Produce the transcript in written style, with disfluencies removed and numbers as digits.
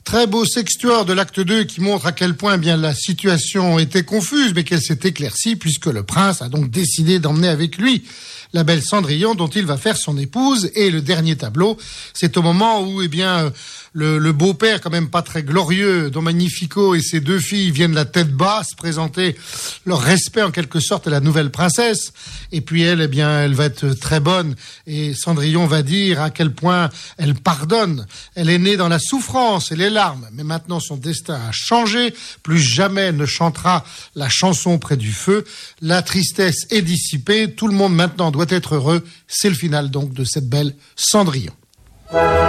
Très beau sextuor de l'acte 2 qui montre à quel point bien la situation était confuse, mais qu'elle s'est éclaircie puisque le prince a donc décidé d'emmener avec lui la belle Cendrillon dont il va faire son épouse. Et le dernier tableau, c'est au moment où le beau-père, quand même pas très glorieux, Don Magnifico et ses deux filles viennent la tête basse présenter leur respect en quelque sorte à la nouvelle princesse. Et puis elle, elle va être très bonne. Et Cendrillon va dire à quel point elle pardonne. Elle est née dans la souffrance et les larmes. Mais maintenant, son destin a changé. Plus jamais elle ne chantera la chanson près du feu. La tristesse est dissipée. Tout le monde maintenant doit être heureux. C'est le final donc de cette belle Cendrillon.